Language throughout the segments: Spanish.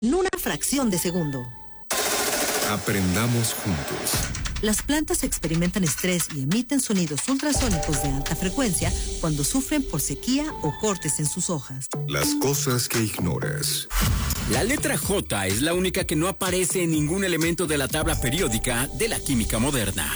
en una fracción de segundo. Aprendamos juntos. Las plantas experimentan estrés y emiten sonidos ultrasónicos de alta frecuencia cuando sufren por sequía o cortes en sus hojas. Las cosas que ignoras. La letra J es la única que no aparece en ningún elemento de la tabla periódica de la química moderna.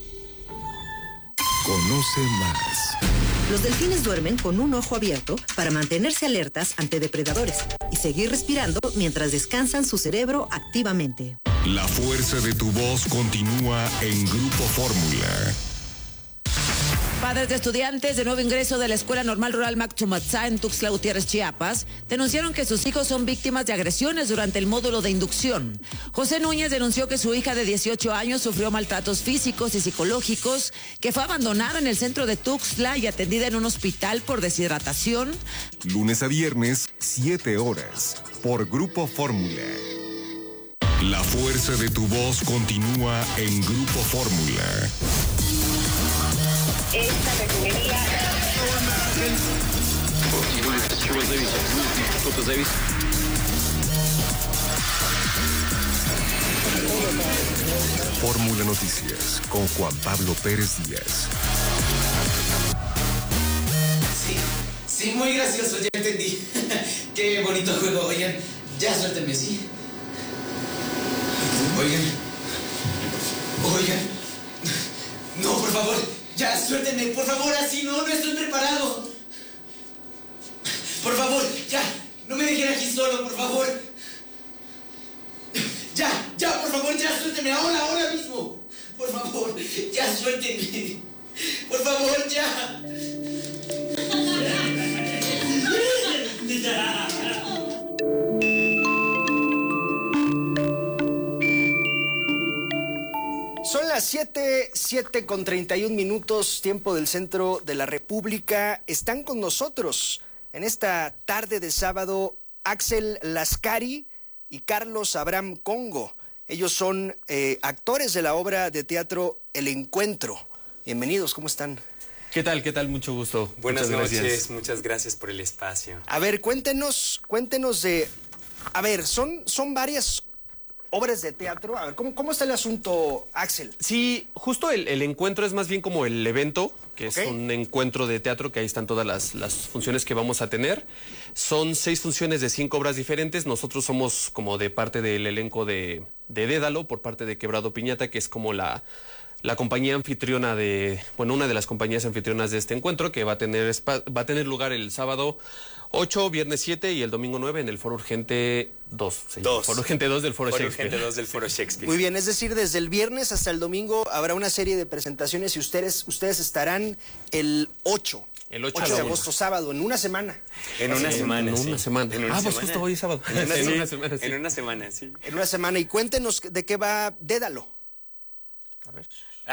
Conoce más. Los delfines duermen con un ojo abierto para mantenerse alertas ante depredadores y seguir respirando mientras descansan su cerebro activamente. La fuerza de tu voz continúa en Grupo Fórmula. Padres de estudiantes de nuevo ingreso de la Escuela Normal Rural Macchumatzá en Tuxtla Gutiérrez, Chiapas, denunciaron que sus hijos son víctimas de agresiones durante el módulo de inducción. José Núñez denunció que su hija de 18 años sufrió maltratos físicos y psicológicos, que fue abandonada en el centro de Tuxtla y atendida en un hospital por deshidratación. Lunes a viernes, 7 horas, por Grupo Fórmula. La fuerza de tu voz continúa en Grupo Fórmula. Esta refinería... Fórmula Noticias con Juan Pablo Pérez Díaz. Sí, muy gracioso, ya entendí. Qué bonito juego. Oigan, ya suéltenme, ¿sí? Oigan. No, por favor, ya suéltenme, por favor, así no estoy preparado. Por favor, ya, no me dejen aquí solo, por favor. Ya, por favor, ya suéltenme, ahora mismo. Por favor, ya suéltenme. Por favor, ya. Son las 7:31, tiempo del centro de la República. Están con nosotros en esta tarde de sábado Axel Lascari y Carlos Abraham Congo. Ellos son actores de la obra de teatro El Encuentro. Bienvenidos, ¿cómo están? ¿Qué tal? Mucho gusto. Buenas noches, muchas gracias por el espacio. A ver, cuéntenos de... A ver, son varias obras de teatro. A ver, ¿cómo está el asunto, Axel? Sí, justo el encuentro es más bien como el evento, que es un encuentro de teatro, que ahí están todas las funciones que vamos a tener. Son 6 funciones de 5 obras diferentes. Nosotros somos como de parte del elenco de Dédalo, por parte de Quebrado Piñata, que es como la compañía anfitriona una de las compañías anfitrionas de este encuentro, que va a tener lugar el sábado 8, viernes 7 y el domingo 9 en el Foro Urgente 2. Foro Urgente 2 del Foro Shakespeare. Urgente 2 del Foro Shakespeare. Muy bien, es decir, desde el viernes hasta el domingo habrá una serie de presentaciones y ustedes estarán el 8. El 8 de agosto, sábado, en una semana. En una semana. Pues justo hoy sábado. En una semana, sí. En una semana. Y cuéntenos de qué va Dédalo. A ver.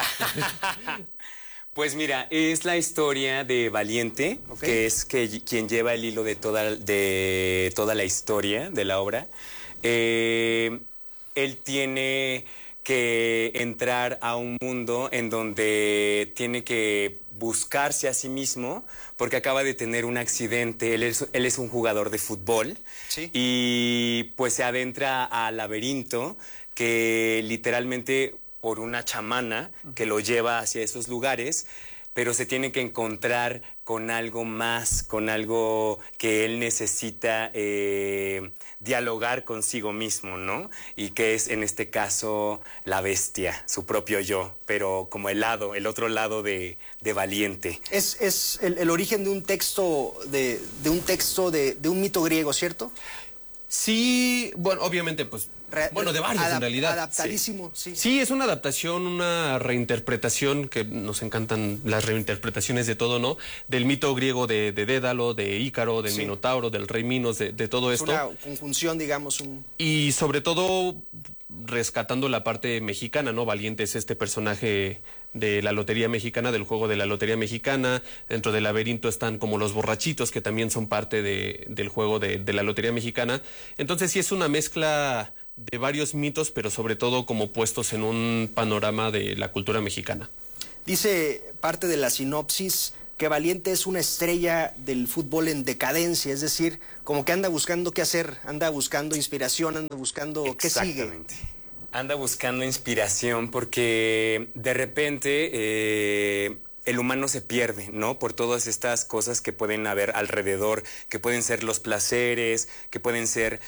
Pues mira, es la historia de Valiente, que es quien lleva el hilo de toda la historia de la obra. Él tiene que entrar a un mundo en donde tiene que buscarse a sí mismo porque acaba de tener un accidente. Él es un jugador de fútbol, ¿sí? Y pues se adentra al laberinto que literalmente por una chamana que lo lleva hacia esos lugares, pero se tiene que encontrar con algo más, con algo que él necesita dialogar consigo mismo, ¿no? Y que es, en este caso, la bestia, su propio yo, pero como el otro lado de Valiente. Es el origen de un texto, de un mito griego, ¿cierto? Sí, bueno, obviamente, pues... de varios en realidad. Adaptadísimo, sí. Sí, es una adaptación, una reinterpretación, que nos encantan las reinterpretaciones de todo, ¿no? Del mito griego de Dédalo, de Ícaro, del Minotauro, del rey Minos, de todo esto. Una conjunción, digamos. Y sobre todo rescatando la parte mexicana, ¿no? Valiente es este personaje de la Lotería Mexicana, del juego de la Lotería Mexicana. Dentro del laberinto están como los borrachitos, que también son parte del juego de la Lotería Mexicana. Entonces sí es una mezcla de varios mitos, pero sobre todo como puestos en un panorama de la cultura mexicana. Dice parte de la sinopsis que Valiente es una estrella del fútbol en decadencia, es decir, como que anda buscando qué hacer, anda buscando inspiración, anda buscando qué sigue. Exactamente. Anda buscando inspiración porque de repente el humano se pierde, ¿no? Por todas estas cosas que pueden haber alrededor, que pueden ser los placeres, que pueden ser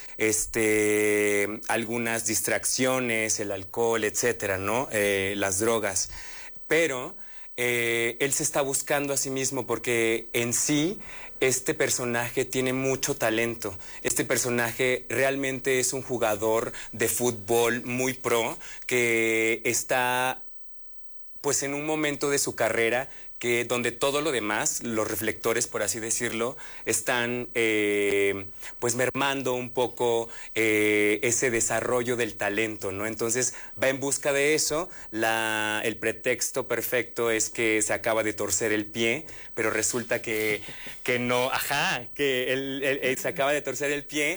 algunas distracciones, el alcohol, etcétera, ¿no? Las drogas. Pero él se está buscando a sí mismo porque en sí este personaje tiene mucho talento. Este personaje realmente es un jugador de fútbol muy pro que está pues en un momento de su carrera donde todo lo demás, los reflectores, por así decirlo, están pues mermando un poco ese desarrollo del talento, ¿no? Entonces va en busca de eso. El pretexto perfecto es que se acaba de torcer el pie, pero resulta que no, que él se acaba de torcer el pie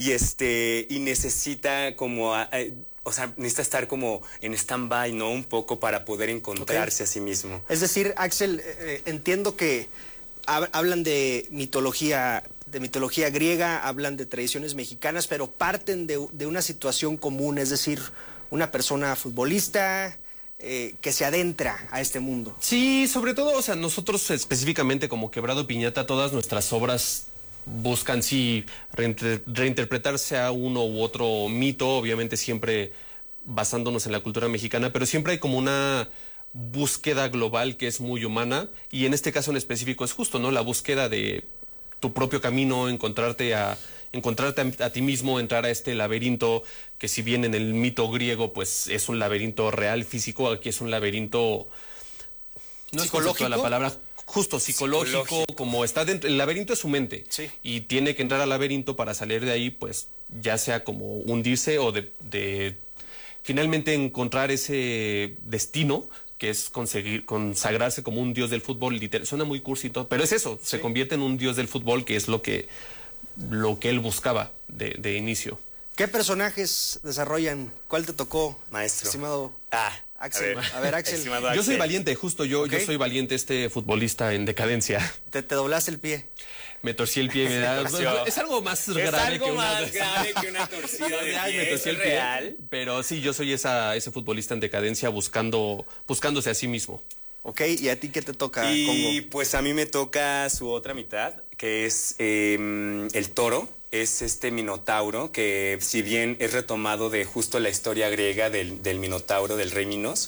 y necesita como... o sea, necesita estar como en stand-by, ¿no? Un poco para poder encontrarse a sí mismo. Es decir, Axel, entiendo que hablan de mitología griega, hablan de tradiciones mexicanas, pero parten de una situación común, es decir, una persona futbolista que se adentra a este mundo. Sí, sobre todo, o sea, nosotros específicamente como Quebrado Piñata, todas nuestras obras buscan sí reinterpretarse a uno u otro mito, obviamente siempre basándonos en la cultura mexicana, pero siempre hay como una búsqueda global que es muy humana, y en este caso en específico es justo, ¿no? La búsqueda de tu propio camino, encontrarte a ti mismo, entrar a este laberinto que, si bien en el mito griego pues es un laberinto real, físico, aquí es un laberinto no psicológico, la palabra justo psicológico, como está dentro, el laberinto es su mente, sí, y tiene que entrar al laberinto para salir de ahí, pues ya sea como hundirse o de finalmente encontrar ese destino que es consagrarse como un dios del fútbol. Suena muy cursi y todo, pero es eso, sí, se convierte en un dios del fútbol, que es lo que él buscaba de inicio. ¿Qué personajes desarrollan? ¿Cuál te tocó, maestro? Estimado Axel. A ver, Axel. Yo soy Valiente, justo yo soy Valiente, este futbolista en decadencia. ¿Te doblaste el pie? Me torcí el pie, es algo más grave que una torcida de pie, me torcí el pie, real. Pero sí, yo soy ese futbolista en decadencia buscándose a sí mismo. Ok, ¿y a ti qué te toca, Y Congo? pues a mí me toca su otra mitad, que es el toro. Es este Minotauro, que si bien es retomado de justo la historia griega del Minotauro, del rey Minos,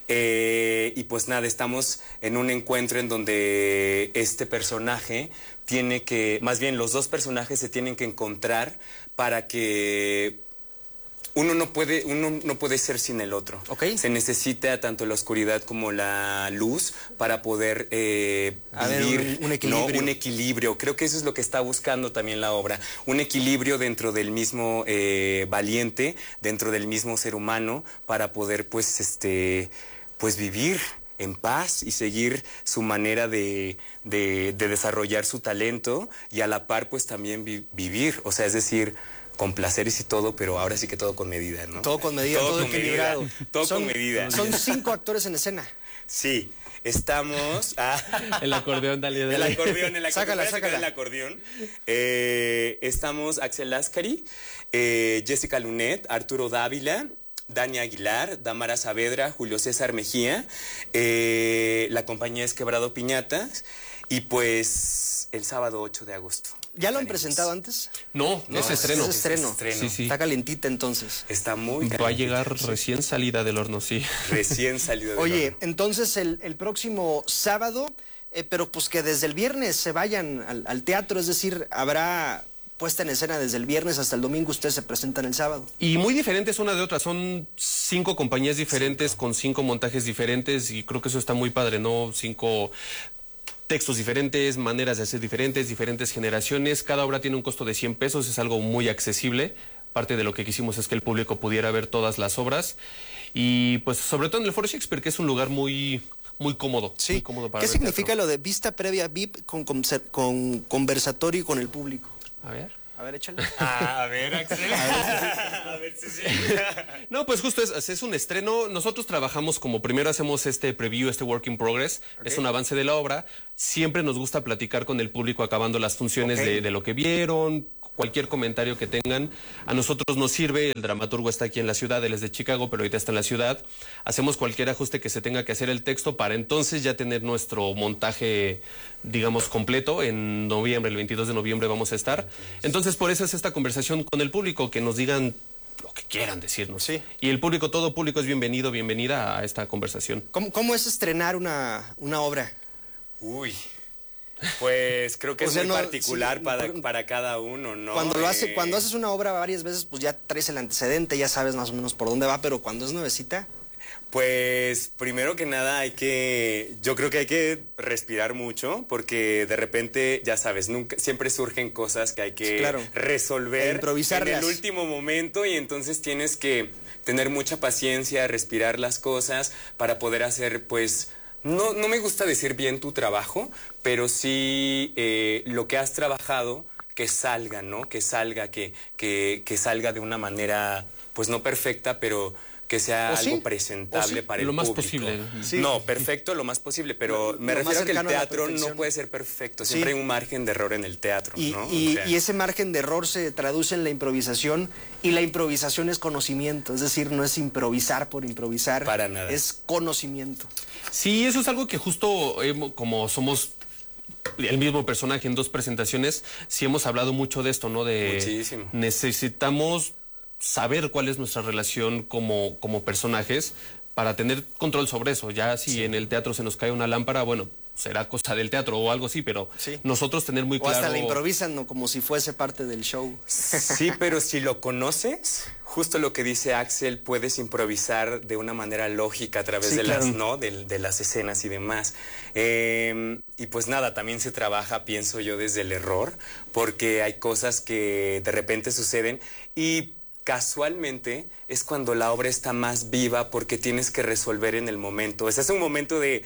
y pues nada, estamos en un encuentro en donde este personaje tiene que, más bien los dos personajes se tienen que encontrar para que uno no puede ser sin el otro. Okay. Se necesita tanto la oscuridad como la luz para poder vivir un equilibrio. ¿no? Un equilibrio. Creo que eso es lo que está buscando también la obra. Un equilibrio dentro del mismo Valiente, dentro del mismo ser humano, para poder pues vivir en paz y seguir su manera de desarrollar su talento, y a la par pues también vivir, o sea, es decir, con placeres y todo, pero ahora sí que todo con medida, ¿no? Todo con medida, todo equilibrado. Todo con medida. Son 5 actores en escena. Sí, estamos... El acordeón, dale. El acordeón. Sácala. El acordeón. Estamos Axel Lascari, Jessica Lunet, Arturo Dávila, Dani Aguilar, Damara Saavedra, Julio César Mejía, la compañía es Quebrado Piñatas, y pues el sábado 8 de agosto. ¿Ya lo han presentado antes? No, es estreno. Es estreno. Sí. Está calentita entonces. Está muy calentita. Va a llegar recién salida del horno, sí. Recién salida del horno. Oye, entonces el próximo sábado, pero pues que desde el viernes se vayan al teatro, es decir, habrá puesta en escena desde el viernes hasta el domingo, ustedes se presentan el sábado. Y muy diferentes una de otra, son 5 compañías diferentes con 5 montajes diferentes, y creo que eso está muy padre, ¿no? 5 textos diferentes, maneras de hacer diferentes generaciones. Cada obra tiene un costo de 100 pesos, es algo muy accesible. Parte de lo que quisimos es que el público pudiera ver todas las obras. Y pues sobre todo en el Foro Shakespeare, que es un lugar muy cómodo. Sí. Muy cómodo para ¿Qué ver significa teatro. lo de vista previa VIP con conversatorio con el público? A ver. A ver, échale. A ver, Axel. A ver No, pues justo es un estreno. Nosotros trabajamos como primero hacemos este preview, este work in progress. Okay. Es un avance de la obra. Siempre nos gusta platicar con el público acabando las funciones de lo que vieron, cualquier comentario que tengan. A nosotros nos sirve, el dramaturgo está aquí en la ciudad, él es de Chicago, pero ahorita está en la ciudad. Hacemos cualquier ajuste que se tenga que hacer el texto para entonces ya tener nuestro montaje, digamos, completo. En noviembre, el 22 de noviembre vamos a estar. Entonces, por eso es esta conversación con el público, que nos digan lo que quieran decirnos. Sí. Y el público, todo público es bienvenido, bienvenida a esta conversación. ¿Cómo es estrenar una obra? Uy, pues creo que es muy particular para cada uno, ¿no? Cuando haces una obra varias veces, pues ya traes el antecedente, ya sabes más o menos por dónde va, pero cuando es nuevecita... Pues primero que nada yo creo que hay que respirar mucho, porque de repente, ya sabes, siempre surgen cosas que hay que resolver en el último momento, y entonces tienes que tener mucha paciencia, respirar las cosas para poder hacer, pues, no me gusta decir bien tu trabajo, pero sí lo que has trabajado, que salga, ¿no? Que salga de una manera, pues no perfecta, pero que sea algo presentable para el público. Lo más posible. Sí. No, perfecto, lo más posible, pero me refiero a que el teatro no puede ser perfecto. Siempre hay un margen de error en el teatro, ¿no? Y ese margen de error se traduce en la improvisación, y la improvisación es conocimiento. Es decir, no es improvisar por improvisar. Para nada. Es conocimiento. Sí, eso es algo que justo como somos el mismo personaje en dos presentaciones, sí hemos hablado mucho de esto, ¿no? Muchísimo. Necesitamos saber cuál es nuestra relación como personajes para tener control sobre eso. Ya si en el teatro se nos cae una lámpara, bueno, será cosa del teatro o algo así, pero nosotros tener muy claro... O hasta la improvisan, ¿no? Como si fuese parte del show. Sí, pero si lo conoces, justo lo que dice Axel, puedes improvisar de una manera lógica a través de las escenas y demás. Y pues nada, también se trabaja, pienso yo, desde el error, porque hay cosas que de repente suceden y casualmente es cuando la obra está más viva, porque tienes que resolver en el momento. Ese es un momento de...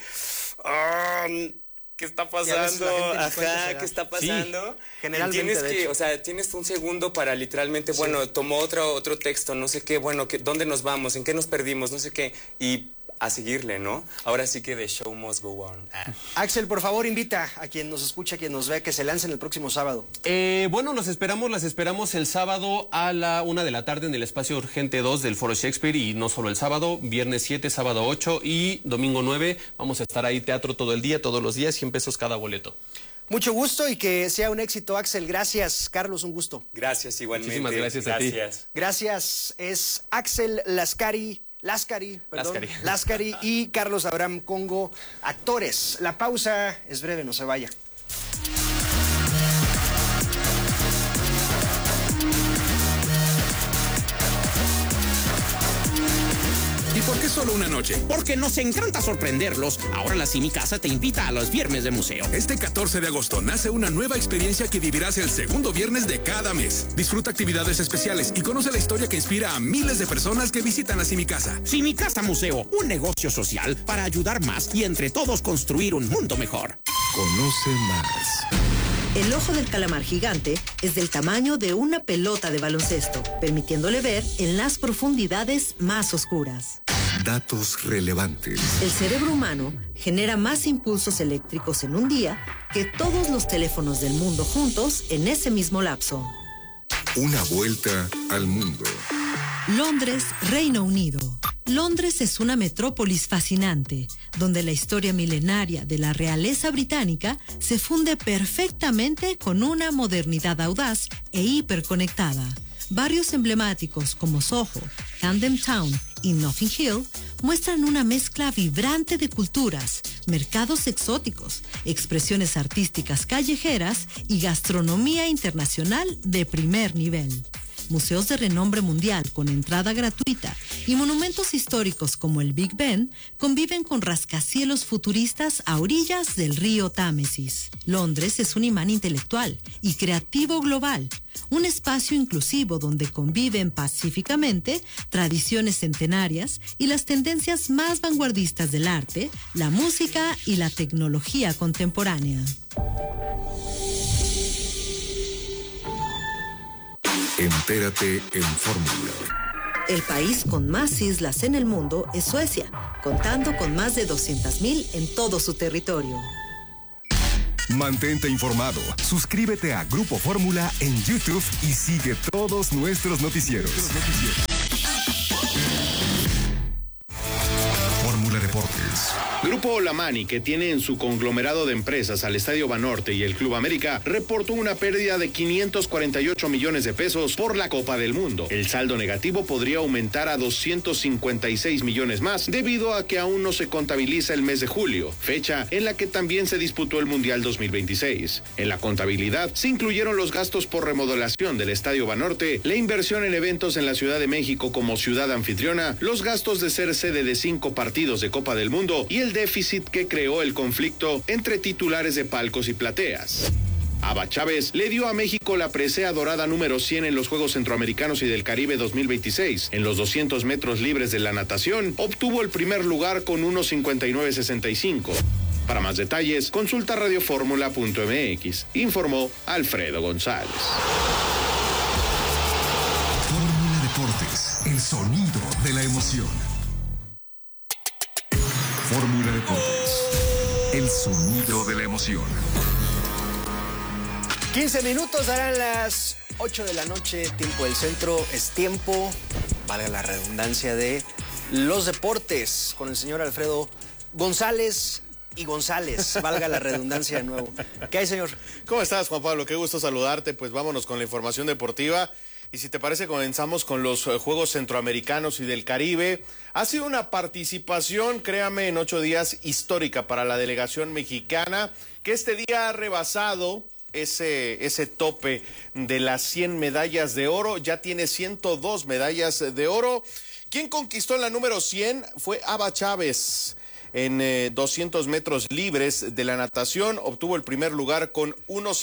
¿qué está pasando? ¿Qué está pasando? Sí, generalmente, tienes un segundo para literalmente, tomó otro texto, no sé qué, ¿dónde nos vamos? ¿En qué nos perdimos? No sé qué. Y a seguirle, ¿no? Ahora sí que the show must go on. Axel, por favor, invita a quien nos escucha, a quien nos ve, que se lancen el próximo sábado. Las esperamos el sábado a la 1 de la tarde en el espacio Urgente 2 del Foro Shakespeare, y no solo el sábado, viernes 7, sábado 8 y domingo 9. Vamos a estar ahí, teatro todo el día, todos los días, 100 pesos cada boleto. Mucho gusto y que sea un éxito, Axel. Gracias, Carlos, un gusto. Gracias, igualmente. Muchísimas gracias a ti. Gracias, es Axel Lascari y Carlos Abraham Congo, actores. La pausa es breve, no se vaya. ¿Y por qué solo una noche? Porque nos encanta sorprenderlos. Ahora la Simi Casa te invita a los viernes de museo. Este 14 de agosto nace una nueva experiencia que vivirás el segundo viernes de cada mes. Disfruta actividades especiales y conoce la historia que inspira a miles de personas que visitan la Simi Casa. Simi Casa Museo, un negocio social para ayudar más y entre todos construir un mundo mejor. Conoce más. El ojo del calamar gigante es del tamaño de una pelota de baloncesto, permitiéndole ver en las profundidades más oscuras. Datos relevantes. El cerebro humano genera más impulsos eléctricos en un día que todos los teléfonos del mundo juntos en ese mismo lapso. Una vuelta al mundo. Londres, Reino Unido. Londres es una metrópolis fascinante, donde la historia milenaria de la realeza británica se funde perfectamente con una modernidad audaz e hiperconectada. Barrios emblemáticos como Soho, Camden Town y Notting Hill muestran una mezcla vibrante de culturas, mercados exóticos, expresiones artísticas callejeras y gastronomía internacional de primer nivel. Museos de renombre mundial con entrada gratuita y monumentos históricos como el Big Ben conviven con rascacielos futuristas a orillas del río Támesis. Londres es un imán intelectual y creativo global, un espacio inclusivo donde conviven pacíficamente tradiciones centenarias y las tendencias más vanguardistas del arte, la música y la tecnología contemporánea. Entérate en Fórmula. El país con más islas en el mundo es Suecia, contando con más de 200,000 en todo su territorio. Mantente informado, suscríbete a Grupo Fórmula en YouTube y sigue todos nuestros noticieros. Fórmula Deportes. Grupo Lamani, que tiene en su conglomerado de empresas al Estadio Banorte y el Club América, reportó una pérdida de 548 millones de pesos por la Copa del Mundo. El saldo negativo podría aumentar a 256 millones más, debido a que aún no se contabiliza el mes de julio, fecha en la que también se disputó el Mundial 2026. En la contabilidad se incluyeron los gastos por remodelación del Estadio Banorte, la inversión en eventos en la Ciudad de México como ciudad anfitriona, los gastos de ser sede de 5 partidos de Copa del Mundo y el déficit que creó el conflicto entre titulares de palcos y plateas. Aba Chávez le dio a México la presea dorada número 100 en los Juegos Centroamericanos y del Caribe 2026. En los 200 metros libres de la natación, obtuvo el primer lugar con 1:59.65. Para más detalles, consulta radioformula.mx. Informó Alfredo González. Fórmula Deportes, el sonido de la emoción. Fórmula Deportes, el sonido de la emoción. 15 minutos, darán las 8 de la noche, tiempo del centro. Es tiempo, valga la redundancia, de los deportes con el señor Alfredo González y González, valga la redundancia de nuevo. ¿Qué hay, señor? ¿Cómo estás, Juan Pablo? Qué gusto saludarte. Pues vámonos con la información deportiva. Y si te parece, comenzamos con los Juegos Centroamericanos y del Caribe. Ha sido una participación, créame, en 8 días histórica para la delegación mexicana, que este día ha rebasado ese tope de las 100 medallas de oro. Ya tiene 102 medallas de oro. Quien conquistó la número 100 fue Aba Chávez. En 200 metros libres de la natación obtuvo el primer lugar con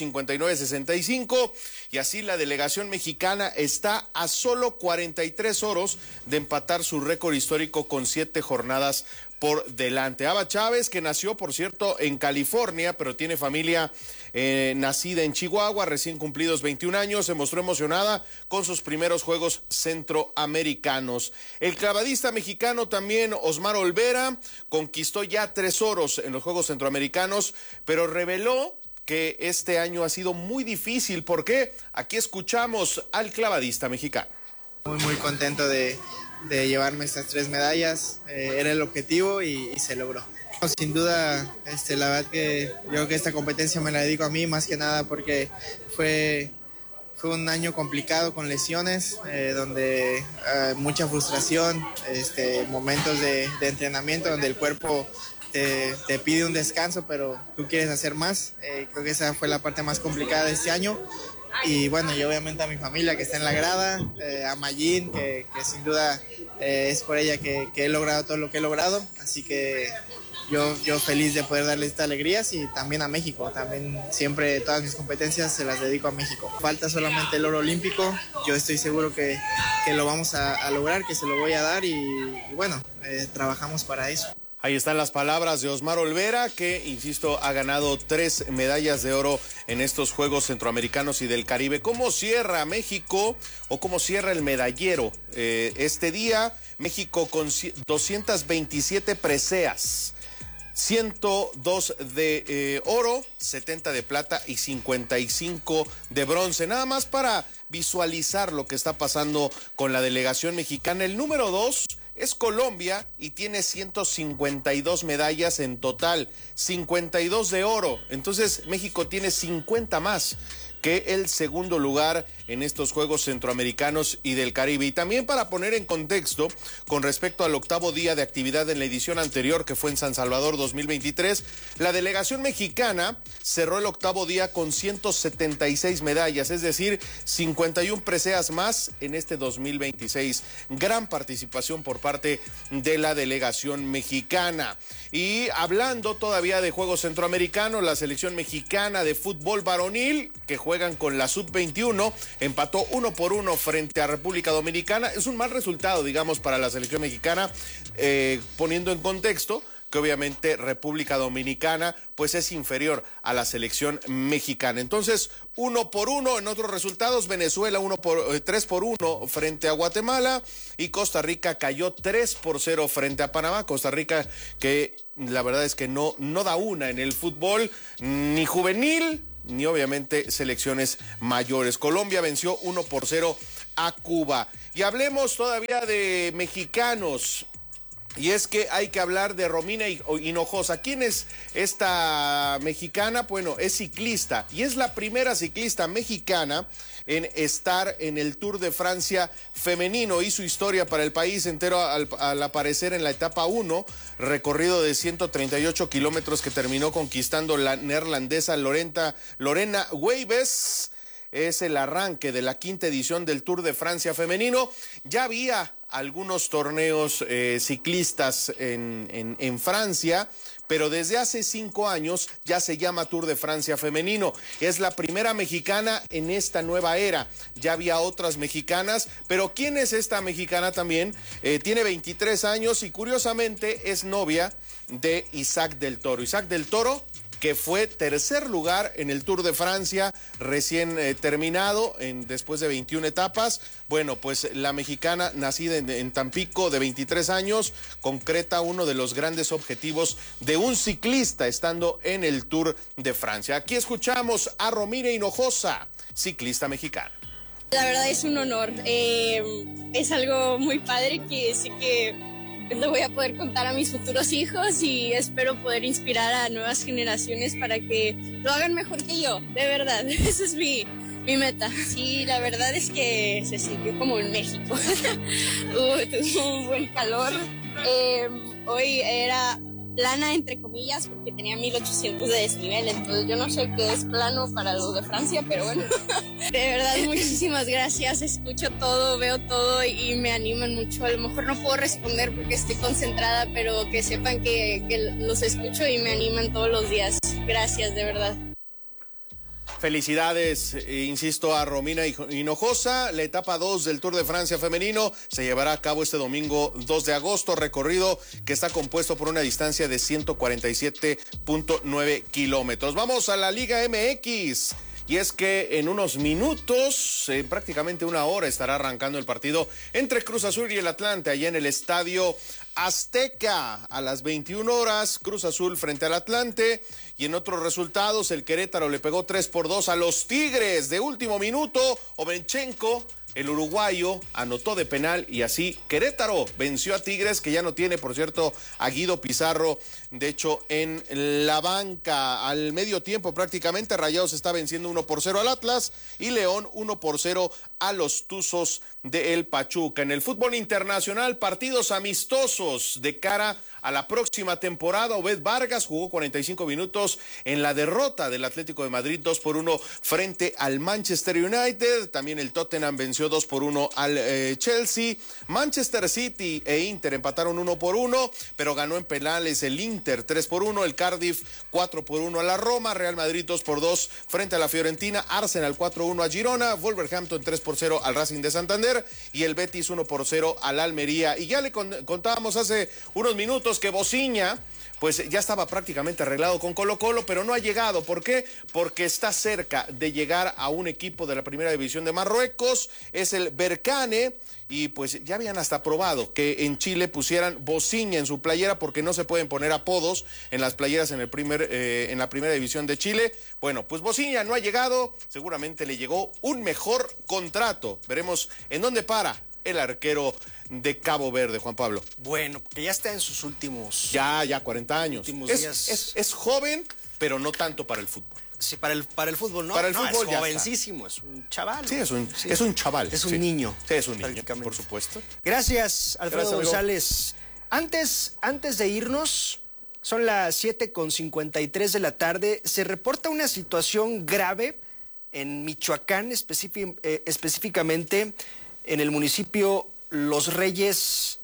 1:59.65 y así la delegación mexicana está a solo 43 oros de empatar su récord histórico con 7 jornadas por delante. Aba Chávez, que nació, por cierto, en California, pero tiene familia nacida en Chihuahua, recién cumplidos 21 años, se mostró emocionada con sus primeros Juegos Centroamericanos. El clavadista mexicano también, Osmar Olvera, conquistó ya 3 oros en los Juegos Centroamericanos, pero reveló que este año ha sido muy difícil. ¿Por qué? Aquí escuchamos al clavadista mexicano. Muy contento de llevarme estas 3 medallas, era el objetivo y se logró. Sin duda, la verdad que yo creo que esta competencia me la dedico a mí más que nada porque fue un año complicado con lesiones, donde mucha frustración, momentos de entrenamiento donde el cuerpo te pide un descanso, pero tú quieres hacer más. Creo que esa fue la parte más complicada de este año. Y bueno, y obviamente a mi familia que está en la grada, a Mayín, que sin duda es por ella que he logrado todo lo que he logrado. Así que yo feliz de poder darle estas alegrías y también a México. También siempre todas mis competencias se las dedico a México. Falta solamente el oro olímpico. Yo estoy seguro que lo vamos a lograr, que se lo voy a dar y bueno, trabajamos para eso. Ahí están las palabras de Osmar Olvera, que, insisto, ha ganado 3 medallas de oro en estos Juegos Centroamericanos y del Caribe. ¿Cómo cierra México o cómo cierra el medallero? Este día, México con 227 preseas, 102 de oro, 70 de plata y 55 de bronce. Nada más para visualizar lo que está pasando con la delegación mexicana. El número 2 es Colombia y tiene 152 medallas en total, 52 de oro. Entonces México tiene 50 más que el segundo lugar en estos Juegos Centroamericanos y del Caribe. Y también para poner en contexto, con respecto al 8º día de actividad en la edición anterior, que fue en San Salvador 2023, la delegación mexicana cerró el 8º día con 176 medallas, es decir, 51 preseas más en este 2026. Gran participación por parte de la delegación mexicana. Y hablando todavía de Juegos Centroamericanos, la selección mexicana de fútbol varonil, que juegan con la Sub-21, empató 1-1 frente a República Dominicana. Es un mal resultado, digamos, para la selección mexicana, poniendo en contexto que obviamente República Dominicana pues es inferior a la selección mexicana. Entonces, 1-1. En otros resultados, Venezuela 3-1 frente a Guatemala y Costa Rica cayó 3-0 frente a Panamá. Costa Rica que la verdad es que no da una en el fútbol, ni juvenil, ni obviamente selecciones mayores. Colombia venció 1-0 a Cuba. Y hablemos todavía de mexicanos. Y es que hay que hablar de Romina Hinojosa. ¿Quién es esta mexicana? Bueno, es ciclista y es la primera ciclista mexicana en estar en el Tour de Francia femenino. Hizo historia para el país entero al aparecer en la etapa 1, recorrido de 138 kilómetros que terminó conquistando la neerlandesa Lorena Wiebes. Es el arranque de la 5ª edición del Tour de Francia femenino. Ya había algunos torneos ciclistas en Francia, pero desde hace 5 años ya se llama Tour de Francia femenino. Es la primera mexicana en esta nueva era. Ya había otras mexicanas, pero ¿quién es esta mexicana también? Tiene 23 años y curiosamente es novia de Isaac del Toro. Isaac del Toro, que fue tercer lugar en el Tour de Francia recién terminado después de 21 etapas. Bueno, pues la mexicana nacida en Tampico de 23 años concreta uno de los grandes objetivos de un ciclista estando en el Tour de Francia. Aquí escuchamos a Romina Hinojosa, ciclista mexicana. La verdad es un honor, es algo muy padre que sé que lo voy a poder contar a mis futuros hijos y espero poder inspirar a nuevas generaciones para que lo hagan mejor que yo, de verdad, esa es mi meta. Sí, la verdad es que se sintió como en México, tuvo un buen calor, hoy era plana entre comillas porque tenía 1800 de desnivel, entonces yo no sé qué es plano para los de Francia, pero bueno, de verdad muchísimas gracias, escucho todo, veo todo y me animan mucho. A lo mejor no puedo responder porque estoy concentrada, pero que sepan que los escucho y me animan todos los días. Gracias, de verdad. Felicidades, insisto, a Romina Hinojosa. La etapa 2 del Tour de Francia femenino se llevará a cabo este domingo 2 de agosto, recorrido que está compuesto por una distancia de 147.9 kilómetros. Vamos a la Liga MX. Y es que en unos minutos, prácticamente una hora, estará arrancando el partido entre Cruz Azul y el Atlante, allá en el Estadio Azteca. A las 21 horas, Cruz Azul frente al Atlante. Y en otros resultados, el Querétaro le pegó 3-2 a los Tigres. De último minuto, Ovenchenko, el uruguayo, anotó de penal y así Querétaro venció a Tigres, que ya no tiene, por cierto, a Guido Pizarro, de hecho, en la banca. Al medio tiempo prácticamente, Rayados está venciendo 1-0 al Atlas y León 1-0 a los Tuzos de El Pachuca. En el fútbol internacional, partidos amistosos de cara a la próxima temporada. Obed Vargas jugó 45 minutos en la derrota del Atlético de Madrid 2-1 frente al Manchester United. También el Tottenham venció 2-1 al Chelsea. Manchester City e Inter empataron 1-1, pero ganó en penales el Inter 3-1, el Cardiff 4-1 a la Roma, Real Madrid 2-2 frente a la Fiorentina, Arsenal 4-1 a Girona, Wolverhampton 3-0 al Racing de Santander y el Betis 1-0 al Almería. Y ya le contábamos hace unos minutos que Bociña pues ya estaba prácticamente arreglado con Colo-Colo, pero no ha llegado. ¿Por qué? Porque está cerca de llegar a un equipo de la Primera División de Marruecos, es el Berkane, y pues ya habían hasta probado que en Chile pusieran Bociña en su playera porque no se pueden poner apodos en las playeras en la Primera División de Chile. Bueno, pues Bociña no ha llegado, seguramente le llegó un mejor contrato. Veremos en dónde para el arquero de Cabo Verde, Juan Pablo. Bueno, que ya está en sus últimos... Ya 40 años. Es joven, pero no tanto para el fútbol. Sí, para el fútbol, ¿no? Para el fútbol es jovencísimo, es un chaval. Sí, es un chaval. Es un niño. Sí, es un niño, por supuesto. Gracias, Alfredo González. Antes de irnos, son las 7:53 de la tarde, se reporta una situación grave en Michoacán, específicamente en el municipio Los Reyes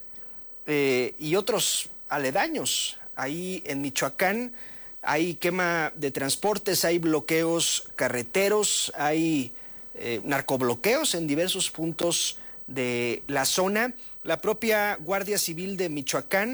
y otros aledaños. Ahí en Michoacán hay quema de transportes, hay bloqueos carreteros, hay narcobloqueos en diversos puntos de la zona. La propia Guardia Civil de Michoacán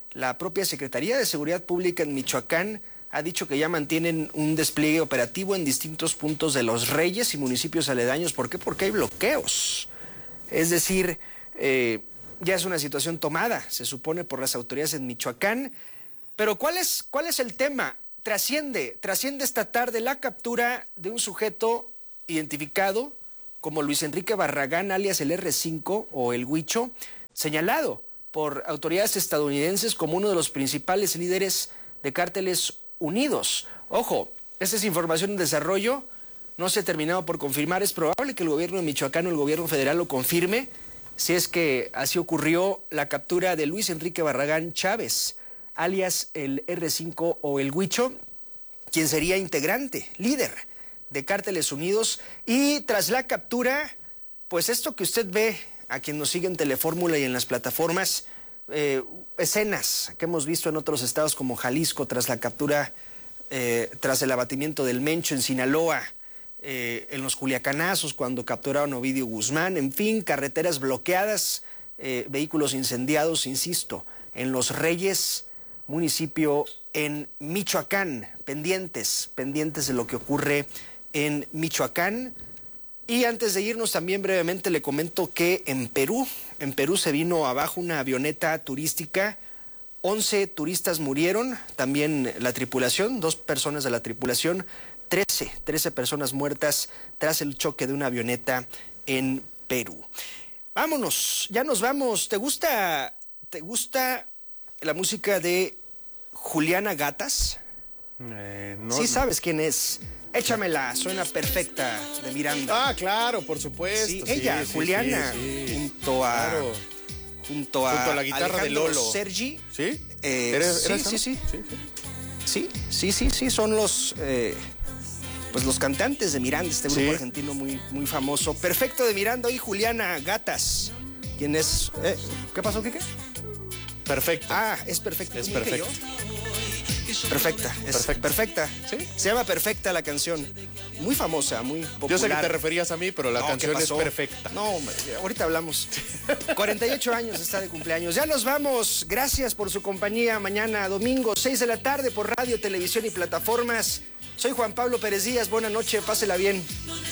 La propia Secretaría de Seguridad Pública en Michoacán ha dicho que ya mantienen un despliegue operativo en distintos puntos de Los Reyes y municipios aledaños. ¿Por qué? Porque hay bloqueos. Es decir, ya es una situación tomada, se supone, por las autoridades en Michoacán. Pero ¿cuál es el tema? Trasciende esta tarde la captura de un sujeto identificado como Luis Enrique Barragán, alias el R5 o el Huicho, señalado por autoridades estadounidenses como uno de los principales líderes de cárteles unidos. Ojo, esta es información en desarrollo, no se ha terminado por confirmar. Es probable que el gobierno de Michoacán o el gobierno federal lo confirme, si es que así ocurrió la captura de Luis Enrique Barragán Chávez, alias el R5 o el Huicho, quien sería integrante, líder de Cárteles Unidos. Y tras la captura, pues esto que usted ve, a quien nos sigue en Telefórmula y en las plataformas, escenas que hemos visto en otros estados como Jalisco, tras la captura, tras el abatimiento del Mencho en Sinaloa, en los Culiacanazos, cuando capturaron a Ovidio Guzmán, en fin, carreteras bloqueadas, vehículos incendiados, insisto, en Los Reyes, municipio en Michoacán, pendientes de lo que ocurre en Michoacán. Y antes de irnos también brevemente le comento que en Perú se vino abajo una avioneta turística, 11 turistas murieron, también la tripulación, 2 personas de la tripulación, 13 personas muertas tras el choque de una avioneta en Perú. Vámonos, ya nos vamos. ¿Te gusta la música de Juliana Gatas? No. Sí sabes quién es. Échamela, suena perfecta, de Miranda. Ah, claro, por supuesto. Sí, ella, Juliana, junto a la guitarra Alejandro de Lolo. Sergi. ¿Sí? Sí, son los pues los cantantes de Miranda, este grupo argentino muy famoso. Perfecto de Miranda y Juliana Gatas. ¿Quién es? ¿Qué pasó, Quique? Perfecto. Ah, es perfecto. Es perfecto. Perfecta, perfecta. ¿Sí? Se llama Perfecta la canción. Muy famosa, muy popular. Yo sé que te referías a mí, pero la canción es perfecta. No, hombre, ahorita hablamos. 48 años está de cumpleaños. Ya nos vamos. Gracias por su compañía. Mañana, domingo, 6 de la tarde por radio, televisión y plataformas. Soy Juan Pablo Pérez Díaz. Buenas noches, pásela bien.